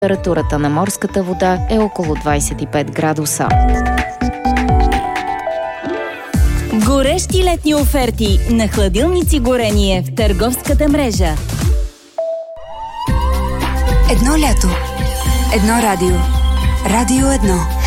Температурата на морската вода е около 25 градуса. Горещи летни оферти на хладилници горение в търговската мрежа. Едно лято. Едно радио. Радио 1.